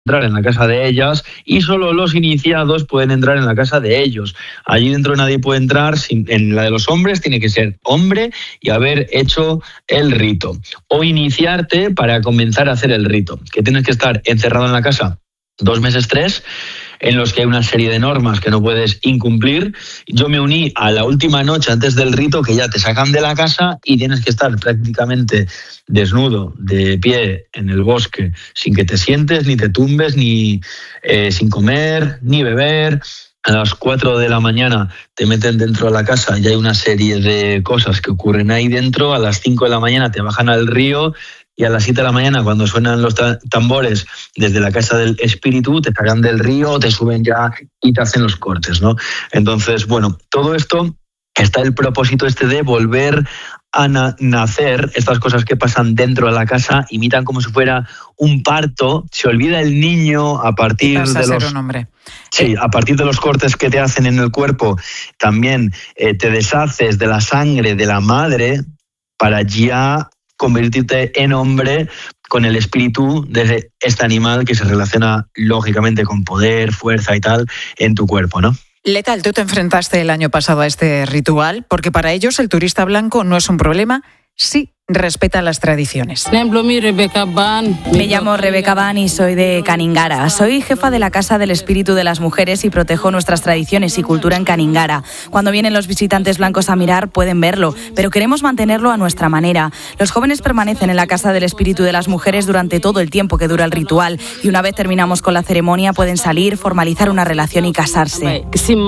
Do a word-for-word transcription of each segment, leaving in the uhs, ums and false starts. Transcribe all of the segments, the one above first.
entrar en la casa de ellas y solo los iniciados pueden entrar en la casa de ellos. Allí dentro nadie puede entrar, sin, en la de los hombres tiene que ser hombre y haber hecho el rito. O iniciarte para comenzar a hacer el rito, que tienes que estar encerrado en la casa dos meses, tres, en los que hay una serie de normas que no puedes incumplir. Yo me uní a la última noche antes del rito, que ya te sacan de la casa y tienes que estar prácticamente desnudo, de pie, en el bosque, sin que te sientes, ni te tumbes, ni eh, sin comer, ni beber. A las cuatro de la mañana te meten dentro de la casa y hay una serie de cosas que ocurren ahí dentro. A las cinco de la mañana te bajan al río y a las siete de la mañana, cuando suenan los tambores desde la casa del espíritu, te sacan del río, te suben ya y te hacen los cortes, ¿no? Entonces, bueno, todo esto, está el propósito este de volver a na- nacer. Estas cosas que pasan dentro de la casa imitan como si fuera un parto. Se olvida el niño a partir Vas a de ser los... un hombre. Sí, a partir de los cortes que te hacen en el cuerpo, también eh, te deshaces de la sangre de la madre para ya convertirte en hombre con el espíritu de este animal que se relaciona lógicamente con poder, fuerza y tal en tu cuerpo, ¿no? Letal, tú te enfrentaste el año pasado a este ritual porque para ellos el turista blanco no es un problema, sí respeta las tradiciones. Me llamo Rebeca Ban y soy de Caningara. Soy jefa de la Casa del Espíritu de las Mujeres y protejo nuestras tradiciones y cultura en Caningara. Cuando vienen los visitantes blancos a mirar pueden verlo, pero queremos mantenerlo a nuestra manera. Los jóvenes permanecen en la Casa del Espíritu de las Mujeres durante todo el tiempo que dura el ritual y una vez terminamos con la ceremonia pueden salir, formalizar una relación y casarse.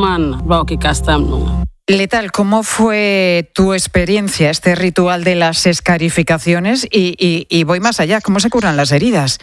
Letal, ¿cómo fue tu experiencia, este ritual de las escarificaciones? Y, y, y voy más allá, ¿cómo se curan las heridas?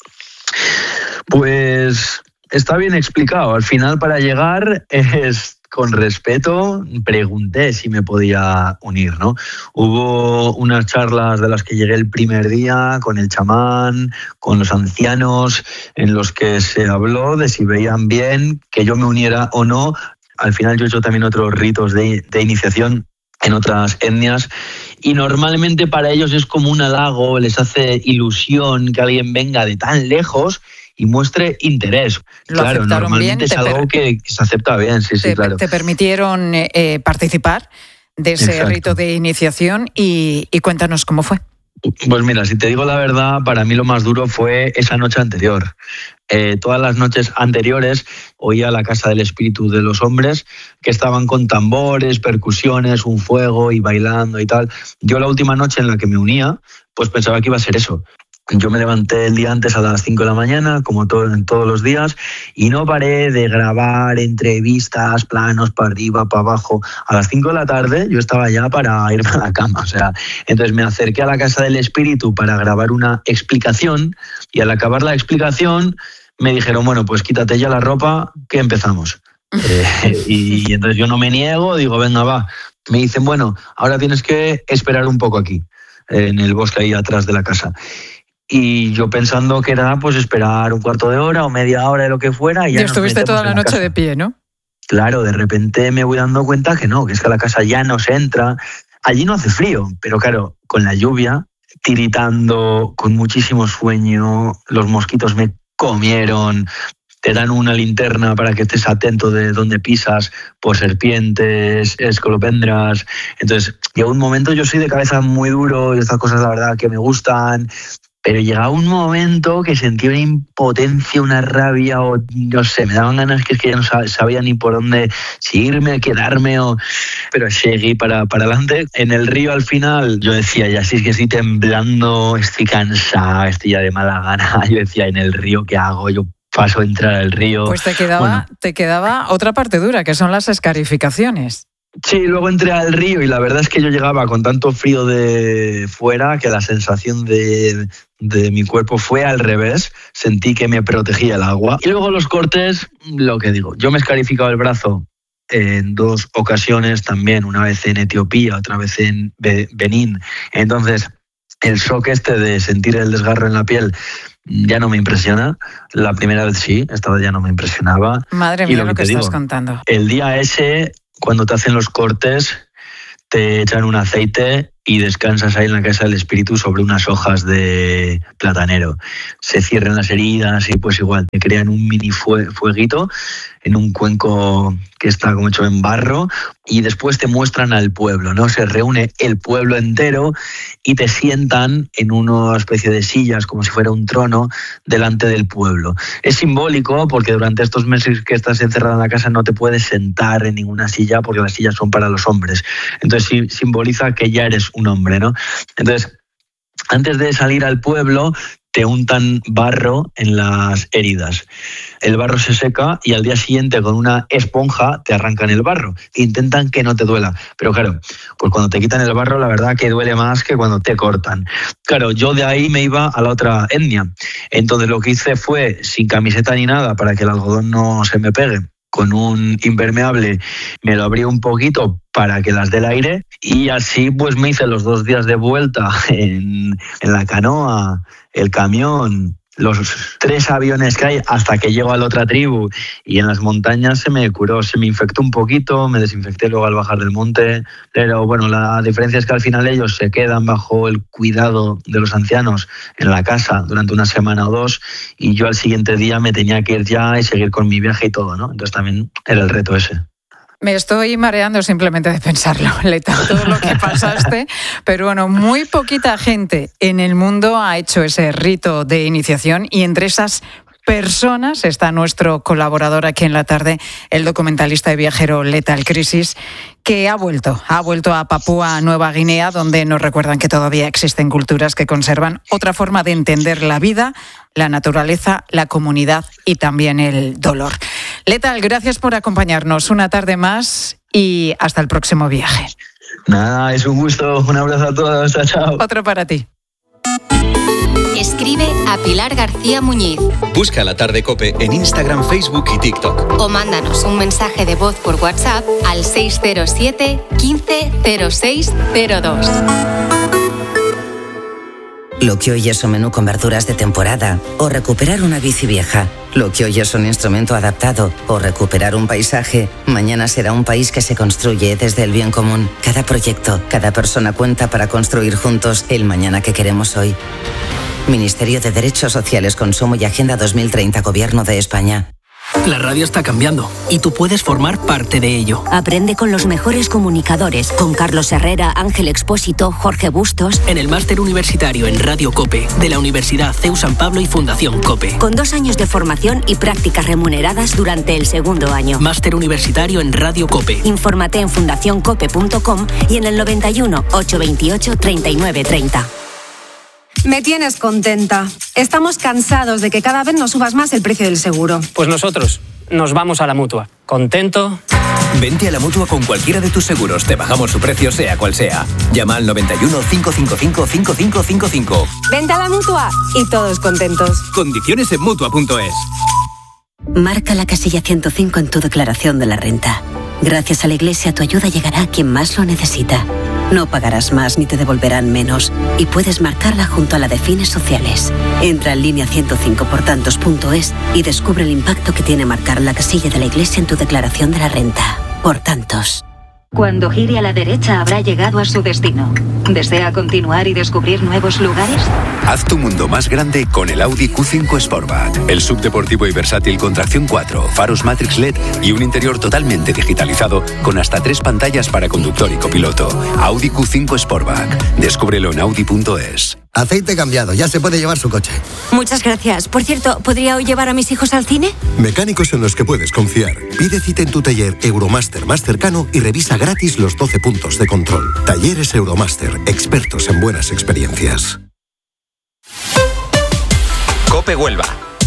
Pues está bien explicado. Al final, para llegar es con respeto. Pregunté si me podía unir, ¿no? Hubo unas charlas de las que llegué el primer día con el chamán, con los ancianos, en los que se habló de si veían bien que yo me uniera o no. Al final yo he hecho también otros ritos de, de iniciación en otras etnias y normalmente para ellos es como un halago, les hace ilusión que alguien venga de tan lejos y muestre interés. Lo claro, normalmente bien, es algo per- que, que se acepta bien, sí, sí, te, claro. Te permitieron eh, participar de ese Exacto. rito de iniciación y, y cuéntanos cómo fue. Pues mira, si te digo la verdad, para mí lo más duro fue esa noche anterior. Eh, todas las noches anteriores oía la Casa del Espíritu de los Hombres que estaban con tambores, percusiones, un fuego y bailando y tal. Yo la última noche en la que me unía, pues pensaba que iba a ser eso. Yo me levanté el día antes a las cinco de la mañana, como todo, en todos los días, y no paré de grabar entrevistas, planos para arriba, para abajo. A las cinco de la tarde yo estaba ya para irme a la cama. O sea, entonces me acerqué a la Casa del Espíritu para grabar una explicación y al acabar la explicación me dijeron, bueno, pues quítate ya la ropa, que empezamos. eh, y, y entonces yo no me niego, digo, venga, va. Me dicen, bueno, ahora tienes que esperar un poco aquí, en el bosque ahí atrás de la casa. Y yo pensando que era pues esperar un cuarto de hora o media hora de lo que fuera. Y ya y estuviste toda la, la noche casa. de pie, ¿no? Claro, de repente me voy dando cuenta que no, que es que a la casa ya no se entra. Allí no hace frío, pero claro, con la lluvia, tiritando, con muchísimo sueño, los mosquitos me comieron. Te dan una linterna para que estés atento de dónde pisas por serpientes, escolopendras. Entonces, llega un momento, yo soy de cabeza muy duro y estas cosas la verdad que me gustan, pero llegaba un momento que sentía una impotencia, una rabia, o no sé, me daban ganas que es que ya no sabía ni por dónde, si irme, quedarme, o... pero seguí para, para adelante. En el río al final yo decía, ya sí es que estoy temblando, estoy cansada, estoy ya de mala gana. Yo decía, en el río, ¿qué hago? Yo paso a entrar al río. Pues te quedaba, bueno. te quedaba otra parte dura, que son las escarificaciones. Sí, luego entré al río y la verdad es que yo llegaba con tanto frío de fuera que la sensación de, de mi cuerpo fue al revés. Sentí que me protegía el agua. Y luego los cortes, lo que digo, yo me he escarificado el brazo en dos ocasiones también, una vez en Etiopía, otra vez en Benín. Entonces, el shock este de sentir el desgarro en la piel ya no me impresiona. La primera vez sí, esta vez ya no me impresionaba. Madre mía, y lo, lo que, que estás digo, contando. El día ese, cuando te hacen los cortes, te echan un aceite y descansas ahí en la casa del espíritu sobre unas hojas de platanero. Se cierran las heridas y pues igual te crean un mini fueguito en un cuenco que está como hecho en barro y después te muestran al pueblo, ¿no? Se reúne el pueblo entero y te sientan en una especie de sillas como si fuera un trono delante del pueblo. Es simbólico porque durante estos meses que estás encerrado en la casa no te puedes sentar en ninguna silla porque las sillas son para los hombres. Entonces sí, simboliza que ya eres un hombre, ¿no? Entonces, antes de salir al pueblo, te untan barro en las heridas. El barro se seca y al día siguiente con una esponja te arrancan el barro. Intentan que no te duela. Pero claro, pues cuando te quitan el barro, la verdad que duele más que cuando te cortan. Claro, yo de ahí me iba a la otra etnia. Entonces lo que hice fue, sin camiseta ni nada, para que el algodón no se me pegue, con un impermeable me lo abrí un poquito para que las dé el aire y así pues me hice los dos días de vuelta en, en la canoa, el camión, los tres aviones que hay hasta que llego a la otra tribu y en las montañas se me curó, se me infectó un poquito, me desinfecté luego al bajar del monte, pero bueno, la diferencia es que al final ellos se quedan bajo el cuidado de los ancianos en la casa durante una semana o dos y yo al siguiente día me tenía que ir ya y seguir con mi viaje y todo, ¿no? Entonces también era el reto ese. Me estoy mareando simplemente de pensarlo, Leta, todo lo que pasaste. Pero bueno, muy poquita gente en el mundo ha hecho ese rito de iniciación y entre esas personas está nuestro colaborador aquí en la tarde, el documentalista y viajero Lethal Crisis, que ha vuelto, ha vuelto a Papúa Nueva Guinea, donde nos recuerdan que todavía existen culturas que conservan otra forma de entender la vida, la naturaleza, la comunidad y también el dolor. Lethal, gracias por acompañarnos una tarde más y hasta el próximo viaje. Nada, es un gusto. Un abrazo a todos. Chao, chao. Otro para ti. Escribe a Pilar García Muñiz. Busca La Tarde COPE en Instagram, Facebook y TikTok. O mándanos un mensaje de voz por WhatsApp al seis cero siete, quince, cero seis cero dos. Lo que hoy es un menú con verduras de temporada o recuperar una bici vieja. Lo que hoy es un instrumento adaptado o recuperar un paisaje, mañana será un país que se construye desde el bien común. Cada proyecto, cada persona cuenta para construir juntos el mañana que queremos hoy. Ministerio de Derechos Sociales, Consumo y Agenda dos mil treinta, Gobierno de España. La radio está cambiando y tú puedes formar parte de ello. Aprende con los mejores comunicadores, con Carlos Herrera, Ángel Expósito, Jorge Bustos. En el máster universitario en Radio COPE de la Universidad C E U San Pablo y Fundación COPE. Con dos años de formación y prácticas remuneradas durante el segundo año. Máster universitario en Radio COPE. Infórmate en fundación cope punto com y en el noventa y uno, ochocientos veintiocho, treinta y nueve treinta. Me tienes contenta. Estamos cansados de que cada vez nos subas más el precio del seguro. Pues nosotros nos vamos a la Mutua. ¿Contento? Vente a la Mutua con cualquiera de tus seguros. Te bajamos su precio sea cual sea. Llama al noventa y uno, cinco cinco cinco, cinco cinco cinco cinco. Vente a la Mutua y todos contentos. Condiciones en Mutua punto es. Marca la casilla ciento cinco en tu declaración de la renta. Gracias a la Iglesia tu ayuda llegará a quien más lo necesita. No pagarás más ni te devolverán menos y puedes marcarla junto a la de fines sociales. Entra en línea ciento cinco por tantos punto es y descubre el impacto que tiene marcar la casilla de la Iglesia en tu declaración de la renta. Por tantos. Cuando gire a la derecha habrá llegado a su destino. ¿Desea continuar y descubrir nuevos lugares? Haz tu mundo más grande con el Audi Q cinco Sportback. El subdeportivo y versátil con tracción cuatro, faros Matrix L E D y un interior totalmente digitalizado con hasta tres pantallas para conductor y copiloto. Audi Q cinco Sportback. Descúbrelo en audi punto es. Aceite cambiado, ya se puede llevar su coche. Muchas gracias. Por cierto, ¿podría hoy llevar a mis hijos al cine? Mecánicos en los que puedes confiar. Pide cita en tu taller Euromaster más cercano y revisa gratis los doce puntos de control. Talleres Euromaster, expertos en buenas experiencias. COPE Huelva.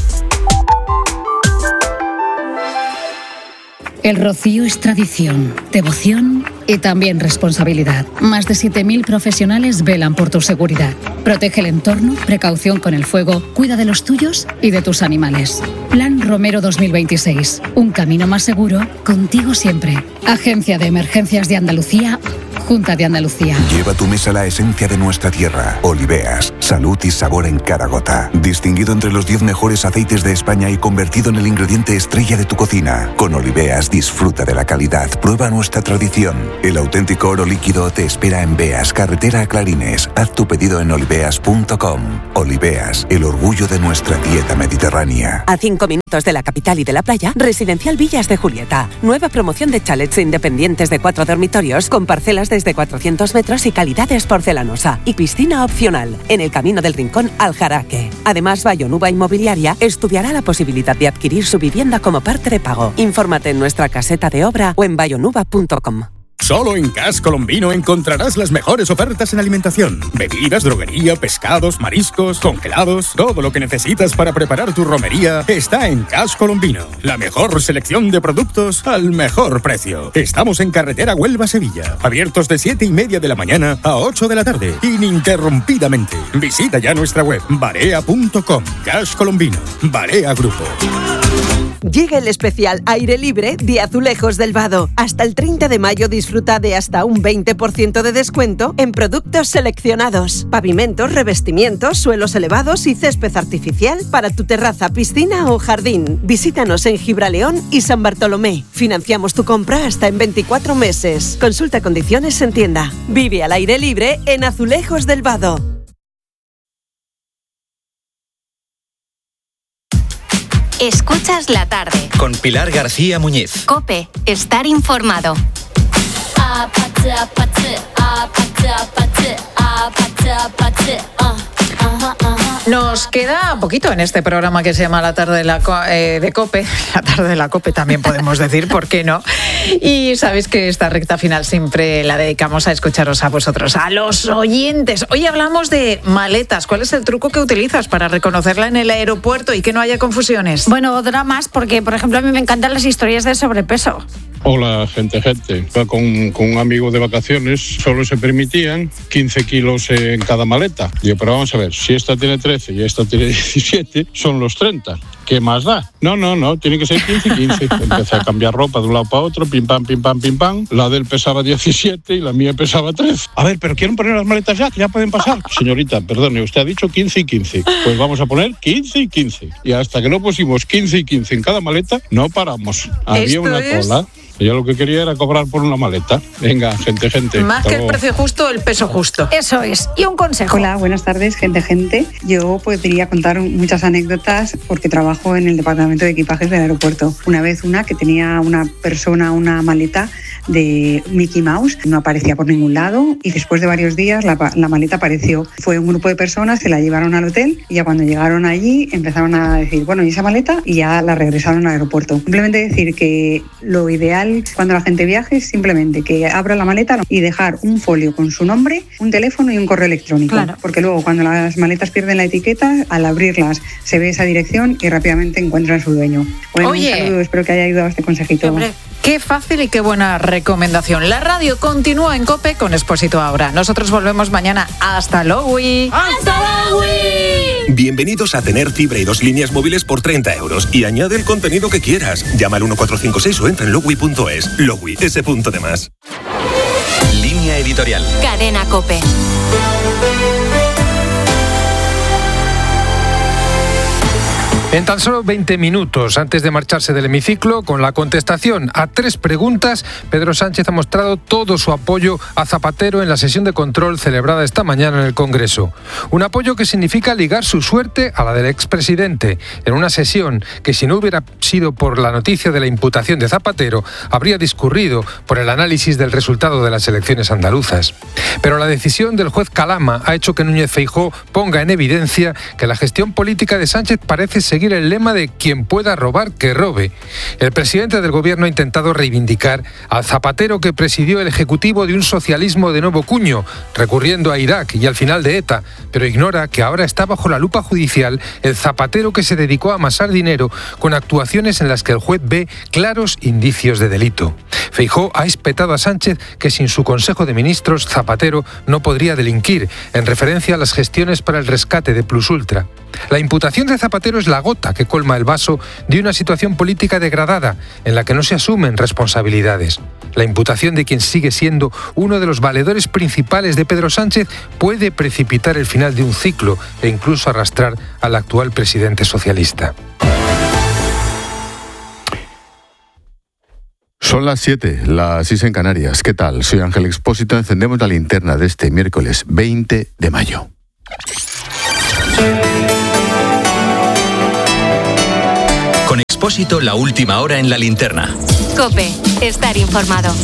El rocío es tradición, devoción y también responsabilidad. Más de siete mil profesionales velan por tu seguridad. Protege el entorno, precaución con el fuego, cuida de los tuyos y de tus animales. Plan Romero dos mil veintiséis. Un camino más seguro, contigo siempre. Agencia de Emergencias de Andalucía, Junta de Andalucía. Lleva a tu mesa la esencia de nuestra tierra. Oliveas, salud y sabor en cada gota. Distinguido entre los diez mejores aceites de España y convertido en el ingrediente estrella de tu cocina. Con Oliveas disfruta de la calidad. Prueba nuestra tradición. El auténtico oro líquido te espera en Beas, carretera a Clarines. Haz tu pedido en oliveas punto com. Oliveas, el orgullo de nuestra dieta mediterránea. A cinco minutos de la capital y de la playa, Residencial Villas de Julieta. Nueva promoción de chalets independientes de cuatro dormitorios con parcelas desde cuatrocientos metros y calidades porcelanosa. Y piscina opcional en el Camino del Rincón al Jaraque. Además, Bayonuba Inmobiliaria estudiará la posibilidad de adquirir su vivienda como parte de pago. Infórmate en nuestra caseta de obra o en bayonuba punto com. Solo en Cash Colombino encontrarás las mejores ofertas en alimentación. Bebidas, droguería, pescados, mariscos, congelados. Todo lo que necesitas para preparar tu romería está en Cash Colombino. La mejor selección de productos al mejor precio. Estamos en carretera Huelva-Sevilla. Abiertos de siete y media de la mañana a ocho de la tarde. Ininterrumpidamente. Visita ya nuestra web barea punto com. Cash Colombino. Barea Grupo. Llega el especial Aire Libre de Azulejos del Vado. Hasta el treinta de mayo disfruta de hasta un veinte por ciento de descuento en productos seleccionados. Pavimentos, revestimientos, suelos elevados y césped artificial para tu terraza, piscina o jardín. Visítanos en Gibraleón y San Bartolomé. Financiamos tu compra hasta en veinticuatro meses. Consulta condiciones en tienda. Vive al aire libre en Azulejos del Vado. Escuchas la tarde. Con Pilar García Muñiz. COPE. Estar informado. Nos queda poquito en este programa que se llama La tarde de, la, eh, de COPE. La tarde de la COPE también podemos decir, ¿por qué no? Y sabéis que esta recta final siempre la dedicamos a escucharos a vosotros, a los oyentes. Hoy hablamos de maletas. ¿Cuál es el truco que utilizas para reconocerla en el aeropuerto y que no haya confusiones? Bueno, dramas, porque por ejemplo a mí me encantan las historias de sobrepeso. Hola, gente, gente. Con, con un amigo de vacaciones solo se permitían quince kilos en cada maleta. Digo, pero vamos a ver, si esta tiene trece y esta tiene diecisiete, son los treinta. ¿Qué más da? No, no, no, tiene que ser quince y quince. Empecé a cambiar ropa de un lado para otro, pim, pam, pim, pam, pim, pam. La de él pesaba diecisiete y la mía pesaba trece. A ver, pero ¿quieren poner las maletas ya? Que ya pueden pasar. Señorita, perdone, usted ha dicho quince y quince. Pues vamos a poner quince y quince. Y hasta que no pusimos quince y quince en cada maleta, no paramos. Había Esto una es... cola. Ella lo que quería era cobrar por una maleta. Venga, gente, gente. Más que el precio justo, el peso justo. Eso es. Y un consejo. Hola, buenas tardes, gente, gente. Yo podría contar muchas anécdotas porque trabajo en el departamento de equipajes del aeropuerto. Una vez una que tenía una persona una maleta de Mickey Mouse, no aparecía por ningún lado y después de varios días la, la maleta apareció. Fue un grupo de personas, se la llevaron al hotel y ya cuando llegaron allí empezaron a decir, bueno, ¿y esa maleta? Y ya la regresaron al aeropuerto. Simplemente decir que lo ideal cuando la gente viaje es simplemente que abra la maleta y dejar un folio con su nombre, un teléfono y un correo electrónico. Claro. Porque luego cuando las maletas pierden la etiqueta, al abrirlas se ve esa dirección y rápidamente encuentran a su dueño. Bueno, Oye, un saludo, espero que haya ayudado a este consejito. Hombre, qué fácil y qué buena recomendación. La radio continúa en COPE con Expósito ahora. Nosotros volvemos mañana. ¡Hasta luego! ¡Hasta luego! Bienvenidos a tener fibra y dos líneas móviles por treinta euros y añade el contenido que quieras. Llama al uno cuatro cinco seis o entra en lowi punto es. Lowi, ese punto de más. Línea editorial. Cadena COPE. En tan solo veinte minutos antes de marcharse del hemiciclo, con la contestación a tres preguntas, Pedro Sánchez ha mostrado todo su apoyo a Zapatero en la sesión de control celebrada esta mañana en el Congreso. Un apoyo que significa ligar su suerte a la del expresidente, en una sesión que, si no hubiera sido por la noticia de la imputación de Zapatero, habría discurrido por el análisis del resultado de las elecciones andaluzas. Pero la decisión del juez Calama ha hecho que Núñez Feijóo ponga en evidencia que la gestión política de Sánchez parece seguir el lema de quien pueda robar, que robe. El presidente del gobierno ha intentado reivindicar al Zapatero que presidió el ejecutivo de un socialismo de nuevo cuño, recurriendo a Irak y al final de ETA, pero ignora que ahora está bajo la lupa judicial el Zapatero que se dedicó a amasar dinero con actuaciones en las que el juez ve claros indicios de delito. Feijóo ha espetado a Sánchez que sin su Consejo de Ministros Zapatero no podría delinquir, en referencia a las gestiones para el rescate de Plus Ultra. La imputación de Zapatero es la gota que colma el vaso de una situación política degradada en la que no se asumen responsabilidades. La imputación de quien sigue siendo uno de los valedores principales de Pedro Sánchez puede precipitar el final de un ciclo e incluso arrastrar al actual presidente socialista. Son las siete, las seis en Canarias. ¿Qué tal? Soy Ángel Expósito. Encendemos la linterna de este miércoles veinte de mayo. Con Expósito, la última hora en la linterna. COPE, estar informado.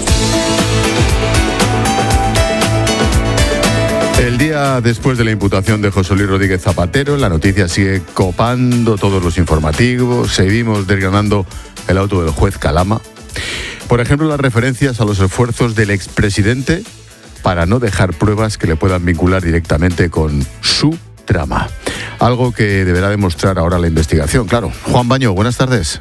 El día después de la imputación de José Luis Rodríguez Zapatero, la noticia sigue copando todos los informativos. Seguimos desgranando el auto del juez Calama. Por ejemplo, las referencias a los esfuerzos del expresidente para no dejar pruebas que le puedan vincular directamente con su trama. Algo que deberá demostrar ahora la investigación, claro. Juan Baño, buenas tardes.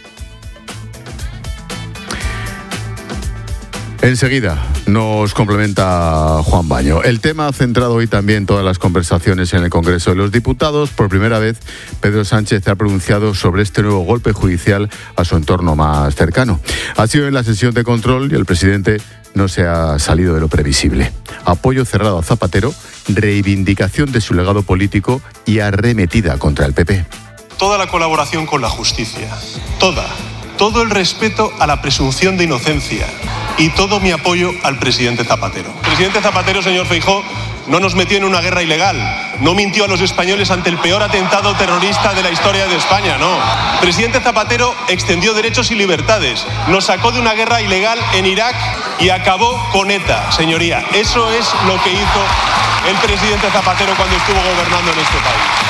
Enseguida nos complementa Juan Baño. El tema ha centrado hoy también todas las conversaciones en el Congreso de los Diputados. Por primera vez, Pedro Sánchez se ha pronunciado sobre este nuevo golpe judicial a su entorno más cercano. Ha sido en la sesión de control y el presidente no se ha salido de lo previsible. Apoyo cerrado a Zapatero, reivindicación de su legado político y arremetida contra el P P. Toda la colaboración con la justicia, toda, todo el respeto a la presunción de inocencia y todo mi apoyo al presidente Zapatero. El presidente Zapatero, señor Feijóo, no nos metió en una guerra ilegal, no mintió a los españoles ante el peor atentado terrorista de la historia de España, no. El presidente Zapatero extendió derechos y libertades, nos sacó de una guerra ilegal en Irak y acabó con ETA, señoría. Eso es lo que hizo el presidente Zapatero cuando estuvo gobernando en este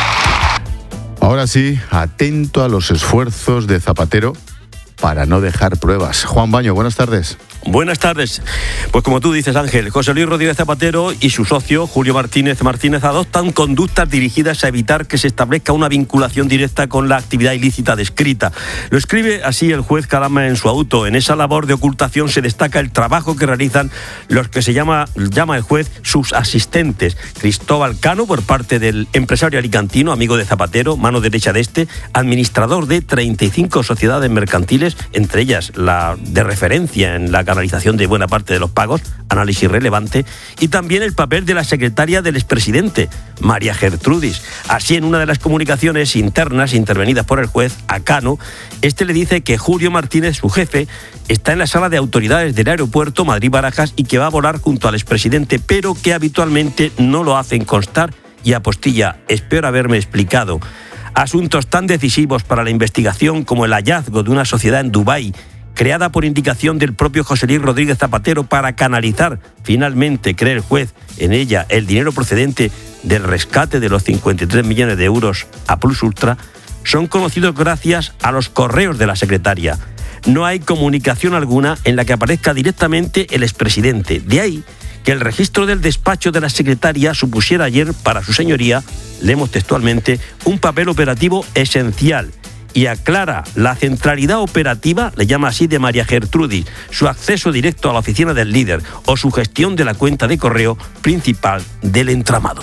país. Ahora sí, atento a los esfuerzos de Zapatero para no dejar pruebas. Juan Baño, buenas tardes. Buenas tardes. Pues como tú dices, Ángel, José Luis Rodríguez Zapatero y su socio, Julio Martínez Martínez, adoptan conductas dirigidas a evitar que se establezca una vinculación directa con la actividad ilícita descrita. Lo escribe así el juez Calama en su auto. En esa labor de ocultación se destaca el trabajo que realizan los que se llama, llama el juez sus asistentes. Cristóbal Cano, por parte del empresario alicantino, amigo de Zapatero, mano derecha de este, administrador de treinta y cinco sociedades mercantiles, entre ellas la de referencia en la canalización de buena parte de los pagos, análisis relevante, y también el papel de la secretaria del expresidente, María Gertrudis. Así, en una de las comunicaciones internas intervenidas por el juez a Cano, este le dice que Julio Martínez, su jefe, está en la sala de autoridades del aeropuerto Madrid-Barajas y que va a volar junto al expresidente, pero que habitualmente no lo hacen constar, y apostilla: espero haberme explicado. Asuntos tan decisivos para la investigación como el hallazgo de una sociedad en Dubái, creada por indicación del propio José Luis Rodríguez Zapatero para canalizar, finalmente, cree el juez, en ella el dinero procedente del rescate de los cincuenta y tres millones de euros a Plus Ultra, son conocidos gracias a los correos de la secretaria. No hay comunicación alguna en la que aparezca directamente el expresidente. De ahí que el registro del despacho de la secretaria supusiera ayer para su señoría, leemos textualmente, un papel operativo esencial, y aclara la centralidad operativa, le llama así, de María Gertrudis, su acceso directo a la oficina del líder o su gestión de la cuenta de correo principal del entramado.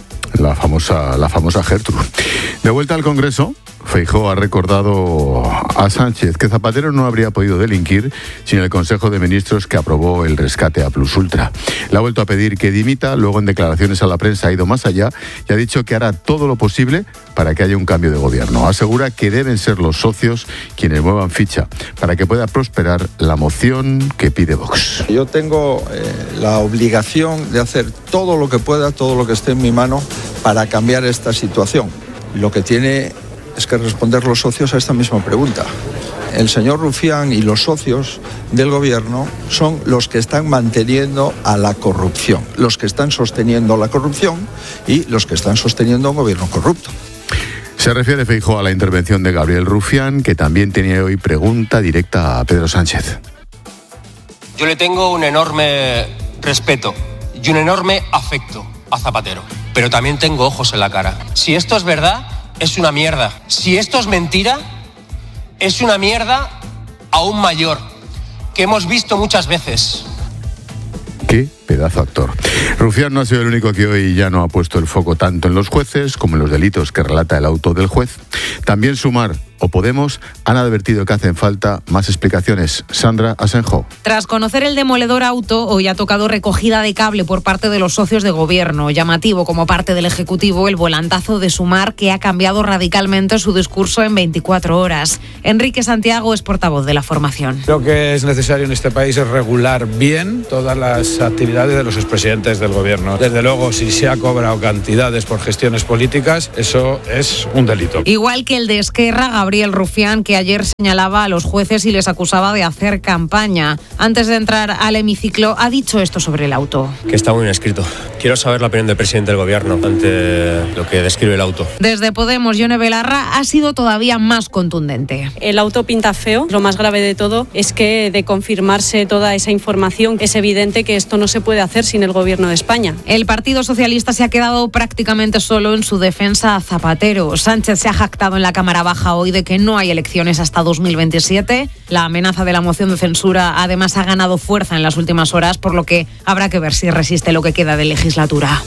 La famosa, la famosa Gertrudis. De vuelta al Congreso, Feijóo ha recordado a Sánchez que Zapatero no habría podido delinquir sin el Consejo de Ministros que aprobó el rescate a Plus Ultra. Le ha vuelto a pedir que dimita, luego en declaraciones a la prensa ha ido más allá y ha dicho que hará todo lo posible para que haya un cambio de gobierno. Asegura que deben ser los socios quienes muevan ficha para que pueda prosperar la moción que pide Vox. Yo tengo eh, la obligación de hacer todo lo que pueda, todo lo que esté en mi mano para cambiar esta situación. Lo que tiene es que responder los socios a esta misma pregunta. El señor Rufián y los socios del gobierno son los que están manteniendo a la corrupción, los que están sosteniendo la corrupción y los que están sosteniendo un gobierno corrupto. Se refiere Feijóo a la intervención de Gabriel Rufián, que también tenía hoy pregunta directa a Pedro Sánchez. Yo le tengo un enorme respeto y un enorme afecto a Zapatero, pero también tengo ojos en la cara. Si esto es verdad, es una mierda. Si esto es mentira, es una mierda aún mayor, que hemos visto muchas veces. ¿Qué Pedazo actor. Rufián no ha sido el único que hoy ya no ha puesto el foco tanto en los jueces como en los delitos que relata el auto del juez. También Sumar o Podemos han advertido que hacen falta más explicaciones. Sandra Asenjo. Tras conocer el demoledor auto, hoy ha tocado recogida de cable por parte de los socios de gobierno. Llamativo como parte del Ejecutivo el volantazo de Sumar, que ha cambiado radicalmente su discurso en veinticuatro horas. Enrique Santiago es portavoz de la formación. Lo que es necesario en este país es regular bien todas las actividades de los expresidentes del gobierno. Desde luego, si se ha cobrado cantidades por gestiones políticas, eso es un delito. Igual que el de Esquerra, Gabriel Rufián, que ayer señalaba a los jueces y les acusaba de hacer campaña. Antes de entrar al hemiciclo, ha dicho esto sobre el auto. Que está muy bien escrito. Quiero saber la opinión del presidente del gobierno ante lo que describe el auto. Desde Podemos, Yone Belarra ha sido todavía más contundente. El auto pinta feo. Lo más grave de todo es que, de confirmarse toda esa información, es evidente que esto no se puede hacer sin el gobierno de España. El Partido Socialista se ha quedado prácticamente solo en su defensa a Zapatero. Sánchez se ha jactado en la Cámara Baja hoy de que no hay elecciones hasta dos mil veintisiete. La amenaza de la moción de censura además ha ganado fuerza en las últimas horas, por lo que habrá que ver si resiste lo que queda de legislatura.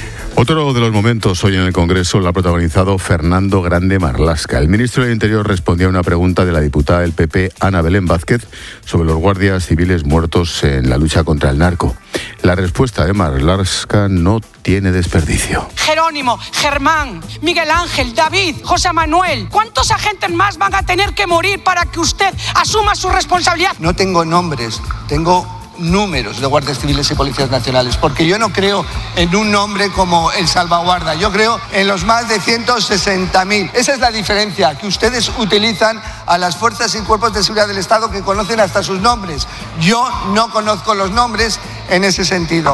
Otro de los momentos hoy en el Congreso lo ha protagonizado Fernando Grande Marlaska. El ministro del Interior respondía a una pregunta de la diputada del P P, Ana Belén Vázquez, sobre los guardias civiles muertos en la lucha contra el narco. La respuesta de Marlaska no tiene desperdicio. Jerónimo, Germán, Miguel Ángel, David, José Manuel, ¿cuántos agentes más van a tener que morir para que usted asuma su responsabilidad? No tengo nombres, tengo números de guardias civiles y policías nacionales, porque yo no creo en un nombre como el salvaguarda, yo creo en los más de ciento sesenta mil. Esa es la diferencia, que ustedes utilizan a las fuerzas y cuerpos de seguridad del Estado que conocen hasta sus nombres. Yo no conozco los nombres en ese sentido.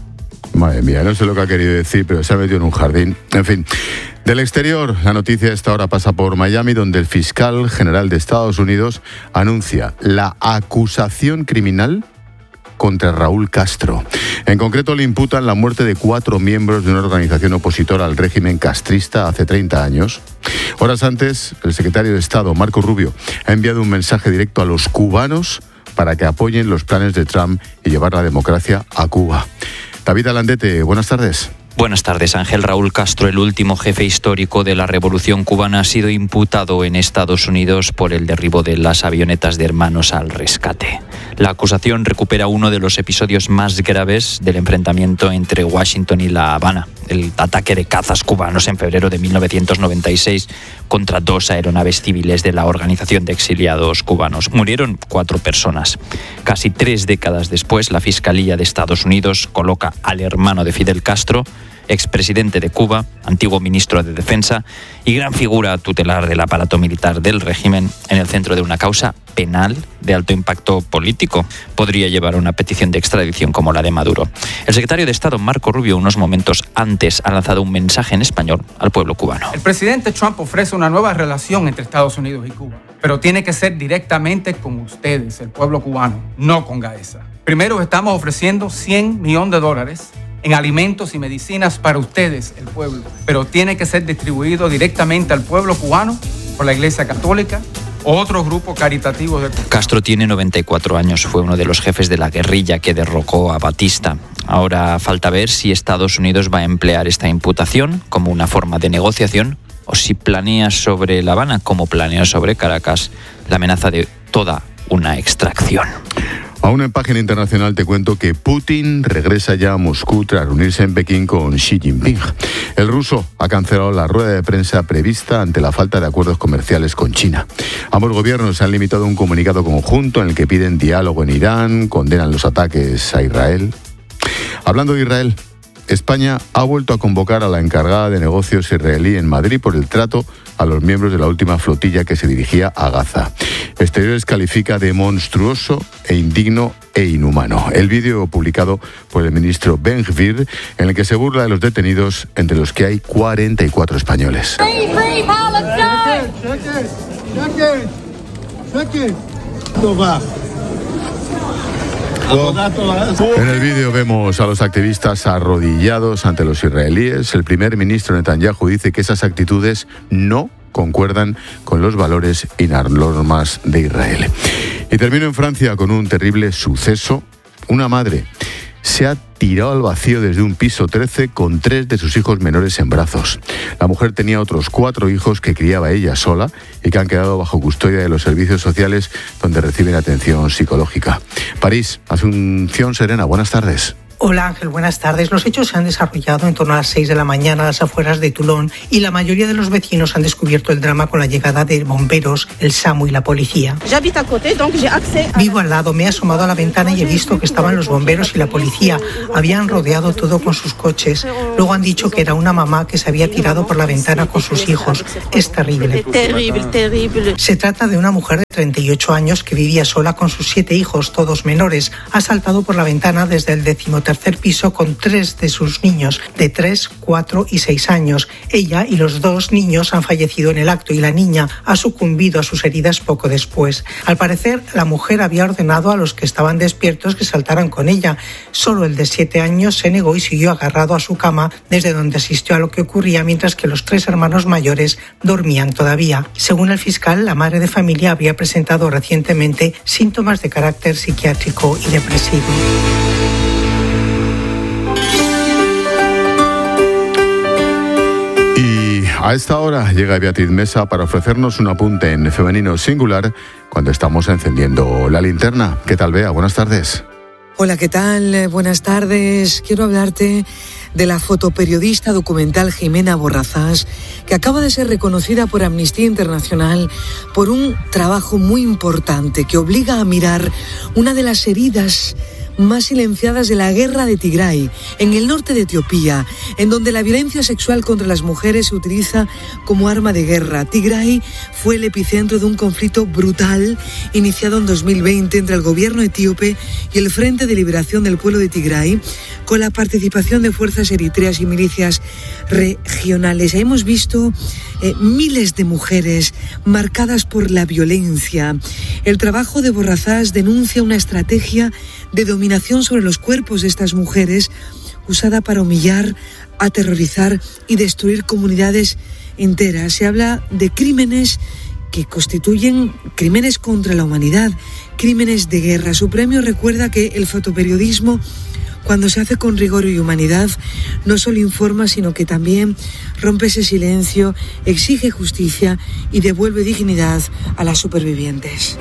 Madre mía, no sé lo que ha querido decir, pero se ha metido en un jardín. En fin, del exterior, la noticia a esta hora pasa por Miami, donde el fiscal general de Estados Unidos anuncia la acusación criminal contra Raúl Castro. En concreto, le imputan la muerte de cuatro miembros de una organización opositora al régimen castrista hace treinta años. Horas antes, el secretario de Estado, Marco Rubio, ha enviado un mensaje directo a los cubanos para que apoyen los planes de Trump y llevar la democracia a Cuba. David Alandete, buenas tardes. Buenas tardes, Ángel. Raúl Castro, el último jefe histórico de la Revolución Cubana, ha sido imputado en Estados Unidos por el derribo de las avionetas de Hermanos al Rescate. La acusación recupera uno de los episodios más graves del enfrentamiento entre Washington y La Habana, el ataque de cazas cubanos en febrero de mil novecientos noventa y seis contra dos aeronaves civiles de la Organización de Exiliados Cubanos. Murieron cuatro personas. Casi tres décadas después, la Fiscalía de Estados Unidos coloca al hermano de Fidel Castro, expresidente de Cuba, antiguo ministro de Defensa y gran figura tutelar del aparato militar del régimen, en el centro de una causa penal de alto impacto político. Podría llevar a una petición de extradición como la de Maduro. El secretario de Estado, Marco Rubio, unos momentos antes ha lanzado un mensaje en español al pueblo cubano. El presidente Trump ofrece una nueva relación entre Estados Unidos y Cuba, pero tiene que ser directamente con ustedes, el pueblo cubano, no con Gaesa. Primero, estamos ofreciendo cien millones de dólares en alimentos y medicinas para ustedes, el pueblo, pero tiene que ser distribuido directamente al pueblo cubano por la Iglesia Católica o otros grupos caritativos de Cuba. Castro tiene noventa y cuatro años, fue uno de los jefes de la guerrilla que derrocó a Batista. Ahora falta ver si Estados Unidos va a emplear esta imputación como una forma de negociación o si planea sobre La Habana, como planeó sobre Caracas, la amenaza de toda una extracción. Aún en página internacional te cuento que Putin regresa ya a Moscú tras reunirse en Pekín con Xi Jinping. El ruso ha cancelado la rueda de prensa prevista ante la falta de acuerdos comerciales con China. Ambos gobiernos han limitado un comunicado conjunto en el que piden diálogo en Irán, condenan los ataques a Israel. Hablando de Israel, España ha vuelto a convocar a la encargada de negocios israelí en Madrid por el trato a los miembros de la última flotilla que se dirigía a Gaza. Exteriores califica de monstruoso e indigno e inhumano. El vídeo publicado por el ministro Ben Gvir, en el que se burla de los detenidos, entre los que hay cuarenta y cuatro españoles. Free, free Palestine. En el vídeo vemos a los activistas arrodillados ante los israelíes. El primer ministro Netanyahu dice que esas actitudes no concuerdan con los valores y normas de Israel. Y termino en Francia con un terrible suceso. Una madre se ha tirado al vacío desde un piso trece con tres de sus hijos menores en brazos. La mujer tenía otros cuatro hijos que criaba ella sola y que han quedado bajo custodia de los servicios sociales donde reciben atención psicológica. París, Asunción Serena, buenas tardes. Hola Ángel, buenas tardes. Los hechos se han desarrollado en torno a las seis de la mañana a las afueras de Toulon y la mayoría de los vecinos han descubierto el drama con la llegada de bomberos, el SAMU y la policía. Vivo al lado, me he asomado a la ventana y he visto que estaban los bomberos y la policía. Habían rodeado todo con sus coches. Luego han dicho que era una mamá que se había tirado por la ventana con sus hijos. Es terrible. Terrible, terrible. Se trata de una mujer de treinta y ocho años que vivía sola con sus siete hijos, todos menores. Ha saltado por la ventana desde el decimotercer piso con tres de sus niños de tres, cuatro y seis años. Ella y los dos niños han fallecido en el acto y la niña ha sucumbido a sus heridas poco después. Al parecer, la mujer había ordenado a los que estaban despiertos que saltaran con ella. Solo el de siete años se negó y siguió agarrado a su cama desde donde asistió a lo que ocurría, mientras que los tres hermanos mayores dormían todavía. Según el fiscal, la madre de familia habría presentado recientemente síntomas de carácter psiquiátrico y depresivo. A esta hora llega Beatriz Mesa para ofrecernos un apunte en femenino singular cuando estamos encendiendo la linterna. ¿Qué tal, Bea? Buenas tardes. Hola, ¿qué tal? Buenas tardes. Quiero hablarte de la fotoperiodista documental Jimena Borrazás, que acaba de ser reconocida por Amnistía Internacional por un trabajo muy importante que obliga a mirar una de las heridas más silenciadas de la guerra de Tigray, en el norte de Etiopía, en donde la violencia sexual contra las mujeres se utiliza como arma de guerra. Tigray fue el epicentro de un conflicto brutal iniciado en dos mil veinte entre el gobierno etíope y el Frente de Liberación del Pueblo de Tigray, con la participación de fuerzas eritreas y milicias regionales. Hemos visto eh, miles de mujeres marcadas por la violencia. El trabajo de Borrazás denuncia una estrategia de dominación sobre los cuerpos de estas mujeres usada para humillar, aterrorizar y destruir comunidades enteras. Se habla de crímenes que constituyen crímenes contra la humanidad, crímenes de guerra. Su premio recuerda que el fotoperiodismo, cuando se hace con rigor y humanidad, no solo informa, sino que también rompe ese silencio, exige justicia y devuelve dignidad a las supervivientes.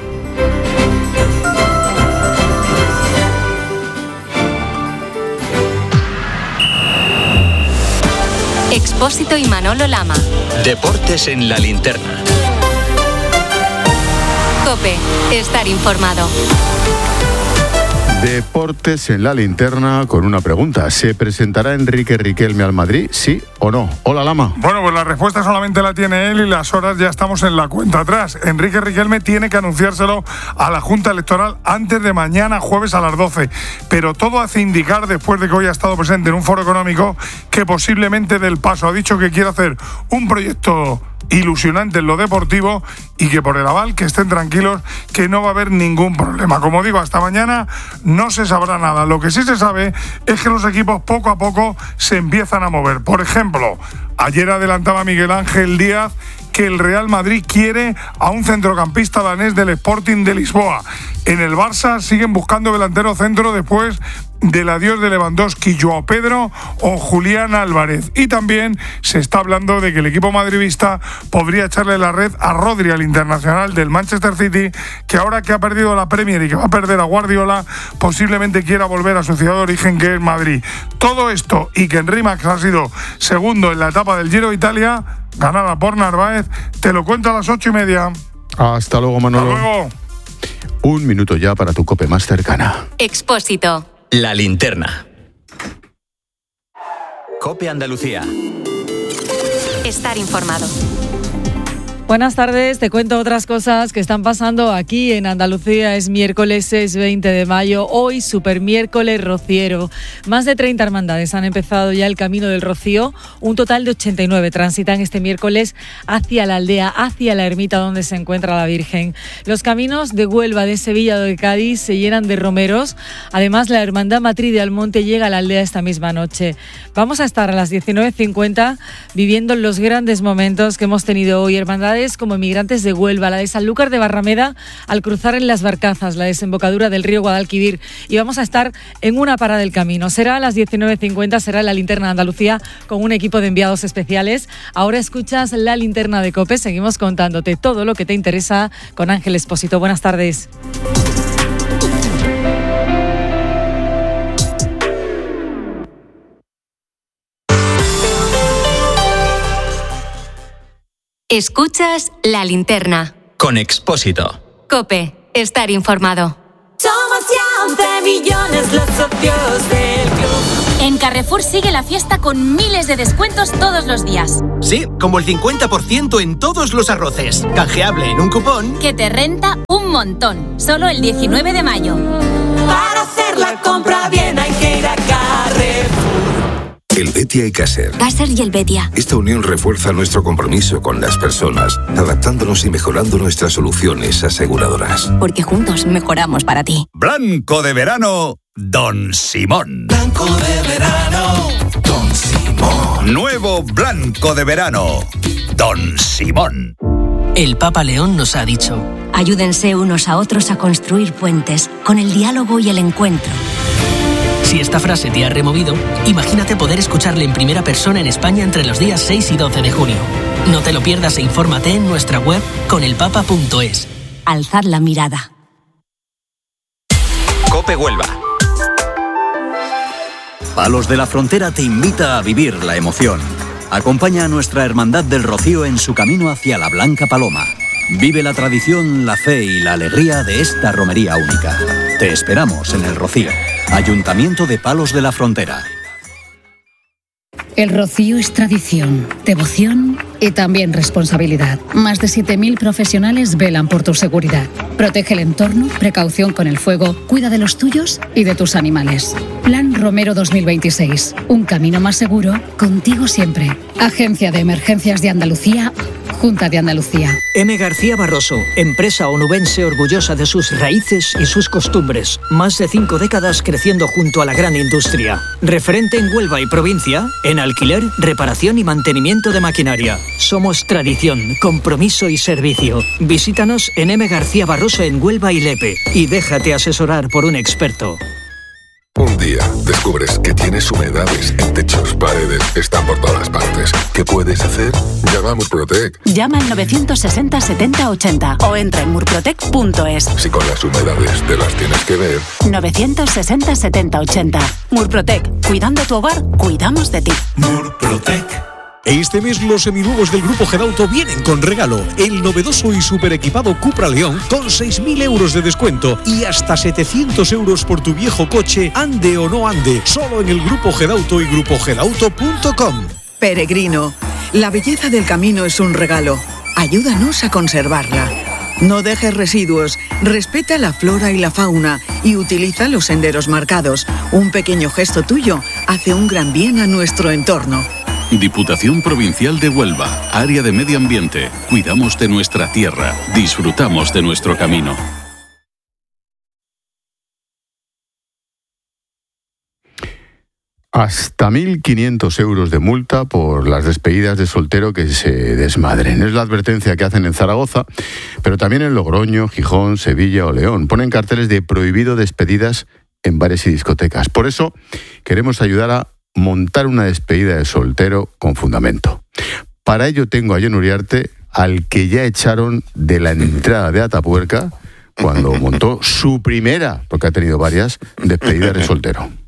Expósito y Manolo Lama. Deportes en la linterna. COPE. Estar informado. Deportes en la linterna con una pregunta. ¿Se presentará Enrique Riquelme al Madrid, sí o no? Hola, Lama. Bueno, pues la respuesta solamente la tiene él y las horas ya estamos en la cuenta atrás. Enrique Riquelme tiene que anunciárselo a la Junta Electoral antes de mañana, jueves a las doce. Pero todo hace indicar, después de que hoy ha estado presente en un foro económico, que posiblemente dé el paso. Ha dicho que quiere hacer un proyecto ilusionante en lo deportivo y que por el aval que estén tranquilos, que no va a haber ningún problema. Como digo, hasta mañana no se sabrá nada. Lo que sí se sabe es que los equipos poco a poco se empiezan a mover. Por ejemplo, ayer adelantaba Miguel Ángel Díaz que el Real Madrid quiere a un centrocampista danés del Sporting de Lisboa. En el Barça siguen buscando delantero centro después del adiós de Lewandowski, Joao Pedro o Julián Álvarez. Y también se está hablando de que el equipo madridista podría echarle la red a Rodri, al internacional del Manchester City, que ahora que ha perdido la Premier y que va a perder a Guardiola, posiblemente quiera volver a su ciudad de origen, que es Madrid. Todo esto y que Henry Max ha sido segundo en la etapa del Giro de Italia, ganada por Narváez, te lo cuento a las ocho y media. Hasta luego, Manolo. Hasta luego. Un minuto ya para tu COPE más cercana. Expósito. La linterna. COPE Andalucía. Estar informado. Buenas tardes, te cuento otras cosas que están pasando aquí en Andalucía. Es miércoles seis veinte de mayo, hoy super miércoles rociero. Más de treinta hermandades han empezado ya el camino del Rocío, un total de ochenta y nueve transitan este miércoles hacia la aldea, hacia la ermita donde se encuentra la Virgen. Los caminos de Huelva, de Sevilla o de Cádiz se llenan de romeros. Además, la Hermandad Matriz de Almonte llega a la aldea esta misma noche. Vamos a estar a las diecinueve cincuenta viviendo los grandes momentos que hemos tenido hoy. Hermandades ciudades como emigrantes de Huelva, la de Sanlúcar de Barrameda al cruzar en Las Barcazas, la desembocadura del río Guadalquivir. Y vamos a estar en una parada del camino. Será a las diecinueve cincuenta, será la linterna de Andalucía con un equipo de enviados especiales. Ahora escuchas la linterna de COPE. Seguimos contándote todo lo que te interesa con Ángel Expósito. Buenas tardes. Escuchas la linterna. Con Expósito. COPE. Estar informado. Somos ya once millones los socios del club. En Carrefour sigue la fiesta con miles de descuentos todos los días. Sí, como el cincuenta por ciento en todos los arroces. Canjeable en un cupón que te renta un montón. Solo el diecinueve de mayo. Para hacer la compra bien hay que ir a Carrefour. El Betia y Caser. Caser y el Betia. Esta unión refuerza nuestro compromiso con las personas, adaptándonos y mejorando nuestras soluciones aseguradoras. Porque juntos mejoramos para ti. Blanco de verano, Don Simón. Blanco de verano, Don Simón. Nuevo Blanco de verano, Don Simón. El Papa León nos ha dicho: ayúdense unos a otros a construir puentes con el diálogo y el encuentro. Si esta frase te ha removido, imagínate poder escucharle en primera persona en España entre los días seis y doce de junio. No te lo pierdas e infórmate en nuestra web conelpapa punto es. Alzad la mirada. COPE Huelva. Palos de la Frontera te invita a vivir la emoción. Acompaña a nuestra Hermandad del Rocío en su camino hacia la Blanca Paloma. Vive la tradición, la fe y la alegría de esta romería única. Te esperamos en el Rocío. Ayuntamiento de Palos de la Frontera. El Rocío es tradición, devoción y también responsabilidad. Más de siete mil profesionales velan por tu seguridad. Protege el entorno, precaución con el fuego, cuida de los tuyos y de tus animales. Plan Romero dos mil veintiséis. Un camino más seguro, contigo siempre. Agencia de Emergencias de Andalucía, Junta de Andalucía. M. García Barroso, empresa onubense orgullosa de sus raíces y sus costumbres. Más de cinco décadas creciendo junto a la gran industria. Referente en Huelva y provincia, en alquiler, reparación y mantenimiento de maquinaria. Somos tradición, compromiso y servicio. Visítanos en M. García Barroso en Huelva y Lepe y déjate asesorar por un experto. Un día descubres que tienes humedades en techos, paredes, están por todas partes. ¿Qué puedes hacer? Llama a Murprotec. Llama al novecientos sesenta setenta ochenta o entra en murprotec punto es. Si con las humedades te las tienes que ver. novecientos sesenta setenta ochenta. Murprotec. Cuidando tu hogar, cuidamos de ti. Murprotec. Este mes los seminuevos del Grupo Gedauto vienen con regalo. El novedoso y super equipado Cupra León con seis mil euros de descuento y hasta setecientos euros por tu viejo coche, ande o no ande. Solo en el Grupo Gedauto y grupo gedauto punto com. Peregrino, la belleza del camino es un regalo. Ayúdanos a conservarla. No dejes residuos, respeta la flora y la fauna y utiliza los senderos marcados. Un pequeño gesto tuyo hace un gran bien a nuestro entorno. Diputación Provincial de Huelva, Área de Medio Ambiente. Cuidamos de nuestra tierra, disfrutamos de nuestro camino. Hasta mil quinientos euros de multa por las despedidas de soltero que se desmadren. Es la advertencia que hacen en Zaragoza, pero también en Logroño, Gijón, Sevilla o León. Ponen carteles de prohibido despedidas en bares y discotecas. Por eso queremos ayudar a montar una despedida de soltero con fundamento. Para ello tengo a John Uriarte, al que ya echaron de la entrada de Atapuerca cuando montó su primera, porque ha tenido varias, despedidas de soltero.